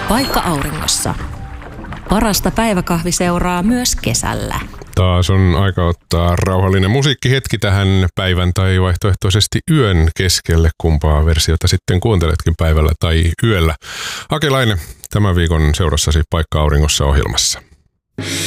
Paikka Auringossa. Parasta päiväkahviseuraa myös kesällä. Taas on aika ottaa rauhallinen musiikkihetki tähän päivän tai vaihtoehtoisesti yön keskelle, kumpaa versiota sitten kuunteletkin päivällä tai yöllä. Ake Laine, tämän viikon seurassasi Paikka Auringossa -ohjelmassa.